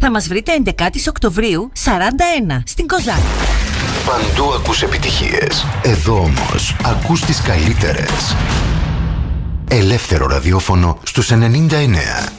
Θα μας βρείτε 11 Οκτωβρίου 41 στην Κοζάνη. Παντού ακούς επιτυχίες. Εδώ όμως ακούς τις καλύτερες. Ελεύθερο ραδιόφωνο στους 99.